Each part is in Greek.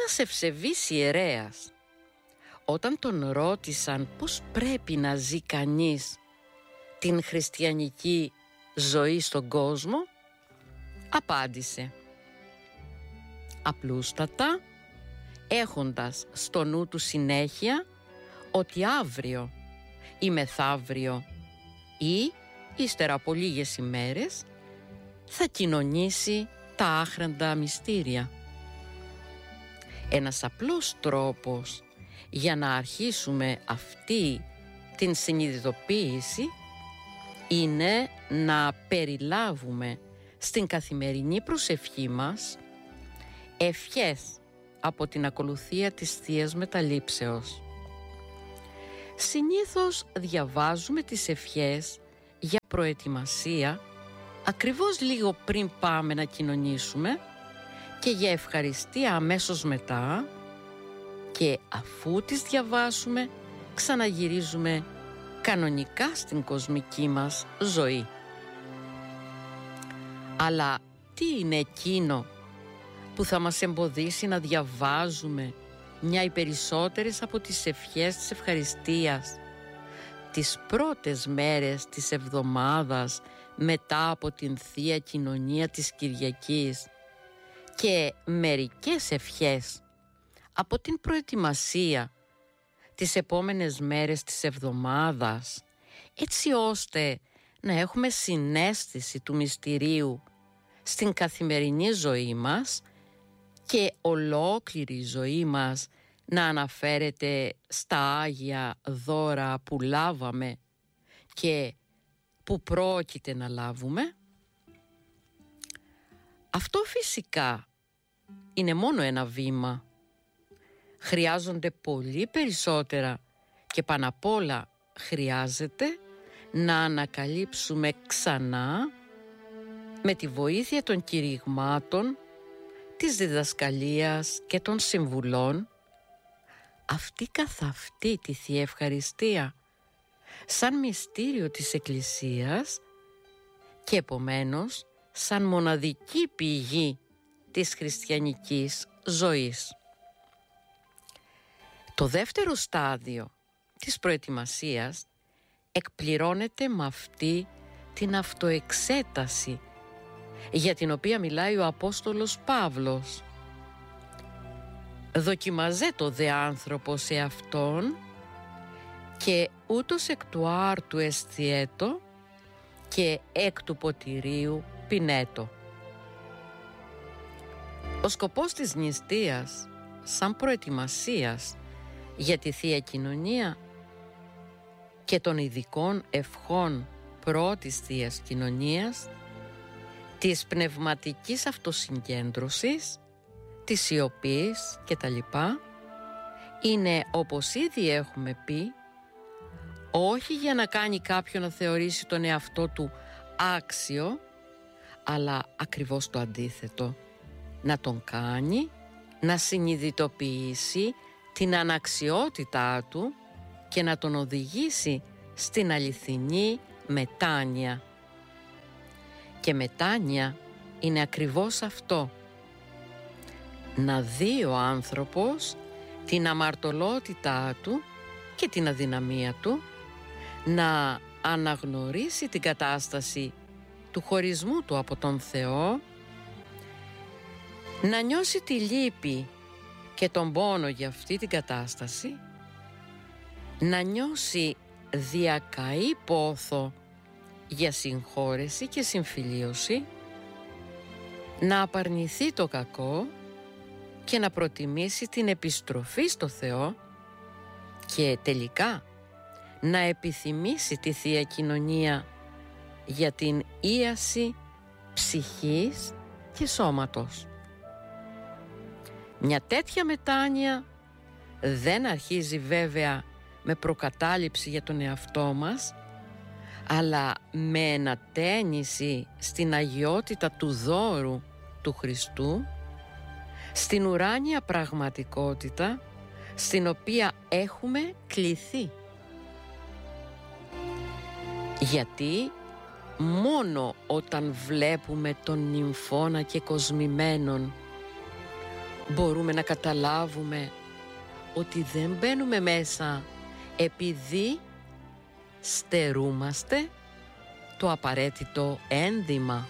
Ένας ευσεβής ιερέας, όταν τον ρώτησαν πώς πρέπει να ζει κανείς την χριστιανική ζωή στον κόσμο, απάντησε απλούστατα, έχοντας στο νου του συνέχεια ότι αύριο ή μεθαύριο ή ύστερα από λίγες ημέρες θα κοινωνήσει τα άχραντα μυστήρια. Ένας απλός τρόπος για να αρχίσουμε αυτή την συνειδητοποίηση είναι να περιλάβουμε στην καθημερινή προσευχή μας ευχές από την ακολουθία της Θείας Μεταλήψεως. Συνήθως διαβάζουμε τις ευχές για προετοιμασία ακριβώς λίγο πριν πάμε να κοινωνήσουμε και για ευχαριστία αμέσως μετά, και αφού τις διαβάσουμε ξαναγυρίζουμε κανονικά στην κοσμική μας ζωή. Αλλά τι είναι εκείνο που θα μας εμποδίσει να διαβάζουμε μια ή περισσότερες από τις ευχές της ευχαριστίας τις πρώτες μέρες της εβδομάδας μετά από την Θεία Κοινωνία της Κυριακής και μερικές ευχές από την προετοιμασία τις επόμενες μέρες της εβδομάδας, έτσι ώστε να έχουμε συναίσθηση του μυστηρίου στην καθημερινή ζωή μας και ολόκληρη η ζωή μας να αναφέρεται στα Άγια δώρα που λάβαμε και που πρόκειται να λάβουμε? Αυτό φυσικά είναι μόνο ένα βήμα. Χρειάζονται πολύ περισσότερα και πάνω απ' όλα χρειάζεται να ανακαλύψουμε ξανά με τη βοήθεια των κηρυγμάτων, της διδασκαλίας και των συμβουλών αυτή καθ' αυτή τη Θεία Ευχαριστία σαν μυστήριο της Εκκλησίας και επομένως σαν μοναδική πηγή της χριστιανικής ζωής. Το δεύτερο στάδιο της προετοιμασίας εκπληρώνεται με αυτή την αυτοεξέταση για την οποία μιλάει ο Απόστολος Παύλος. «Δοκιμαζέ το δε άνθρωπο σε αυτόν και ούτως εκ του άρτου αισθιέτο και εκ του ποτηρίου πινέτο». Ο σκοπός της νηστείας σαν προετοιμασίας για τη Θεία Κοινωνία και των ειδικών ευχών πρώτης Θείας Κοινωνίας, της πνευματικής αυτοσυγκέντρωσης, της σιωπής κτλ. Είναι, όπως ήδη έχουμε πει, όχι για να κάνει κάποιον να θεωρήσει τον εαυτό του άξιο, αλλά ακριβώς το αντίθετο, να τον κάνει να συνειδητοποιήσει την αναξιότητά του και να τον οδηγήσει στην αληθινή μετάνοια. Και μετάνοια είναι ακριβώς αυτό, να δει ο άνθρωπος την αμαρτωλότητά του και την αδυναμία του, να αναγνωρίσει την κατάσταση του χωρισμού του από τον Θεό, να νιώσει τη λύπη και τον πόνο για αυτή την κατάσταση, να νιώσει διακαή πόθο για συγχώρεση και συμφιλίωση, να απαρνηθεί το κακό και να προτιμήσει την επιστροφή στο Θεό και τελικά να επιθυμήσει τη Θεία Κοινωνία για την ίαση ψυχής και σώματος. Μια τέτοια μετάνοια δεν αρχίζει βέβαια με προκατάληψη για τον εαυτό μας, αλλά με ενατένιση στην αγιότητα του δώρου του Χριστού, στην ουράνια πραγματικότητα στην οποία έχουμε κληθεί. Γιατί μόνο όταν βλέπουμε τον νυμφώνα και κοσμημένον μπορούμε να καταλάβουμε ότι δεν μπαίνουμε μέσα επειδή στερούμαστε το απαραίτητο ένδυμα.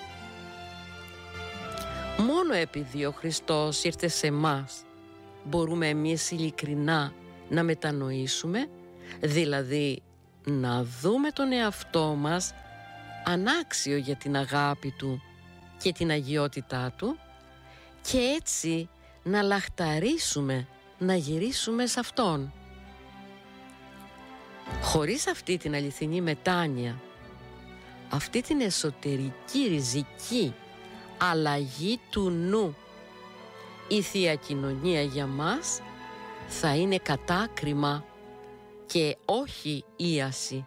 Μόνο επειδή ο Χριστός ήρθε σε μας μπορούμε εμείς ειλικρινά να μετανοήσουμε, δηλαδή να δούμε τον εαυτό μας ανάξιο για την αγάπη Του και την αγιότητά Του και έτσι να λαχταρίσουμε, να γυρίσουμε σε Αυτόν. Χωρίς αυτή την αληθινή μετάνοια, αυτή την εσωτερική ριζική αλλαγή του νου, η Θεία Κοινωνία για μας θα είναι κατάκριμα και όχι ίαση.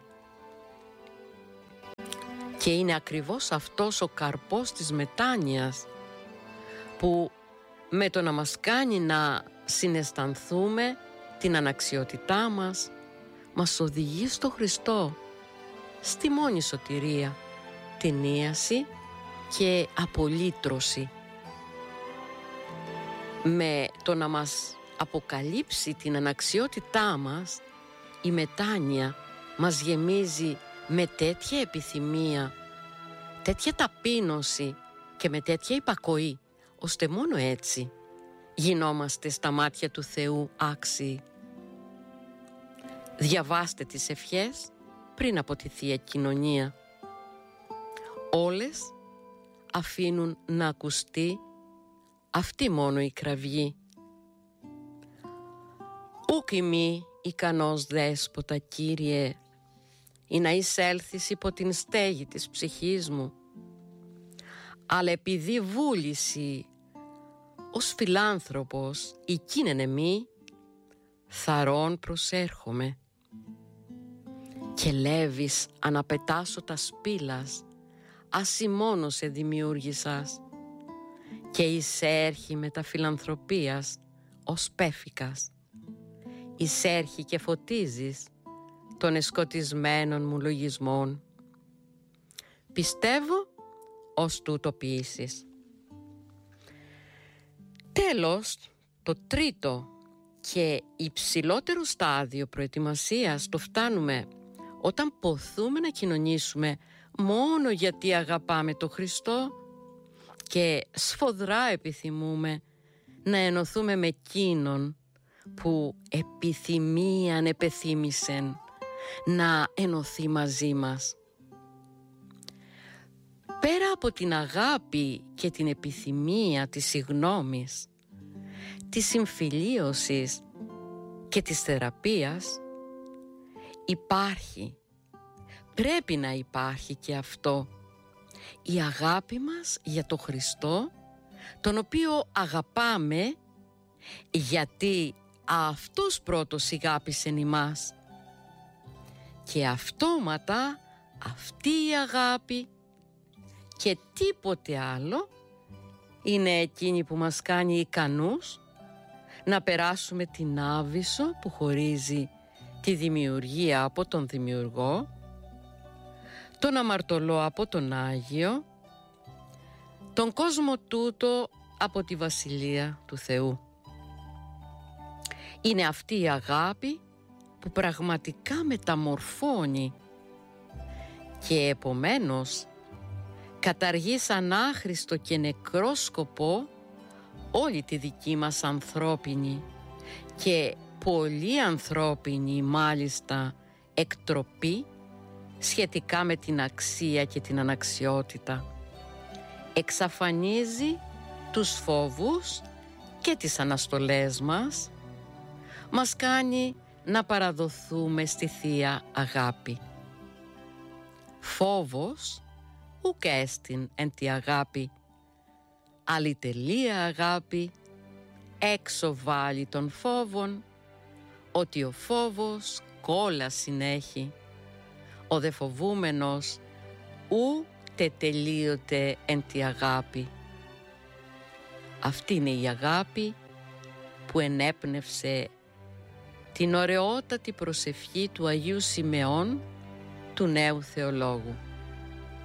Και είναι ακριβώς αυτός ο καρπός της μετάνοιας που με το να μας κάνει να συναισθανθούμε την αναξιότητά μας οδηγεί στο Χριστό, στη μόνη σωτηρία, την ίαση και απολύτρωση. Με το να μας αποκαλύψει την αναξιότητά μας, η μετάνοια μας γεμίζει με τέτοια επιθυμία, τέτοια ταπείνωση και με τέτοια υπακοή, ώστε μόνο έτσι γινόμαστε στα μάτια του Θεού άξιοι. Διαβάστε τις ευχές πριν από τη Θεία Κοινωνία. Όλες αφήνουν να ακουστεί αυτή μόνο η κραυγή. Ούκ ημί ικανός δέσποτα, Κύριε, ή να εισέλθεις υπό την στέγη της ψυχής μου, αλλά επειδή βούληση ως φιλάνθρωπος εκείνεν εμεί, θαρών προσέρχομαι. Και λέβεις αναπετάσω τα σπήλας, ασι μόνο σε δημιούργησας, και εισέρχει με τα φιλανθρωπίας ως πέφικας. Εισέρχει και φωτίζεις των εσκοτισμένων μου λογισμών. Πιστεύω ως τούτο ποιήσεις. Τέλος, το τρίτο και υψηλότερο στάδιο προετοιμασίας το φτάνουμε όταν ποθούμε να κοινωνήσουμε μόνο γιατί αγαπάμε τον Χριστό και σφοδρά επιθυμούμε να ενωθούμε με εκείνον που επιθυμίαν επεθύμησεν να ενωθεί μαζί μας. Πέρα από την αγάπη και την επιθυμία της συγνώμης, της συμφιλίωσης και της θεραπείας, πρέπει να υπάρχει και αυτό, η αγάπη μας για τον Χριστό, τον οποίο αγαπάμε γιατί αυτός πρώτος ηγάπησεν ημάς. Και αυτόματα αυτή η αγάπη και τίποτε άλλο είναι εκείνη που μας κάνει ικανούς να περάσουμε την άβυσσο που χωρίζει τη δημιουργία από τον Δημιουργό, τον αμαρτωλό από τον Άγιο, τον κόσμο τούτο από τη Βασιλεία του Θεού. Είναι αυτή η αγάπη που πραγματικά μεταμορφώνει και επομένως καταργεί σαν άχρηστο και νεκρό σκοπό όλη τη δική μας ανθρώπινη και πολύ ανθρώπινη μάλιστα εκτροπή σχετικά με την αξία και την αναξιότητα. Εξαφανίζει τους φόβους και τις αναστολές μας κάνει να παραδοθούμε στη Θεία Αγάπη. Φόβος ουκ έστιν εν τη αγάπη, αλλητελεία αγάπη, έξω βάλει των φόβων, ότι ο φόβος κόλασιν έχει, ο δε φοβούμενος ούτε τελείωται εν τη αγάπη. Αυτή είναι η αγάπη που ενέπνευσε την ωραιότατη προσευχή του Αγίου Σιμεών, του νέου θεολόγου.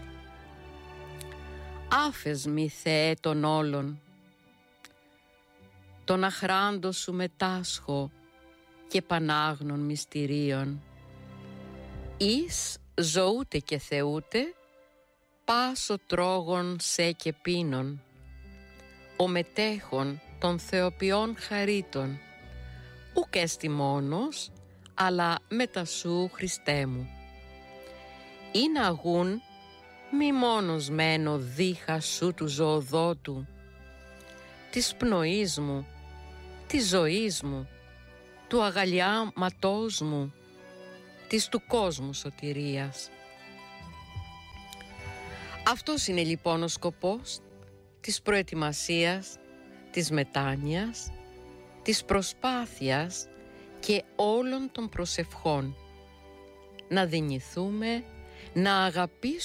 Άφες μη, Θεέ των όλων, τον αχράντο σου μετάσχω και πανάγνων μυστηρίων. Εις ζωούτε και θεούτε, πάσο τρόγων σε και πίνων, ο μετέχων των θεοποιών χαρίτων, ουκ έστι μόνος, αλλά μετά σου Χριστέ μου. Είναι αγούν μη μόνος μένω δίχα σου του ζωοδότου, της πνοής μου, της ζωής μου, του αγαλιάματός μου, της του κόσμου σωτηρίας. Αυτός είναι λοιπόν ο σκοπός της προετοιμασίας, της μετάνοιας, της προσπάθειας και όλων των προσευχών. Να δεινηθούμε, να αγαπήσουμε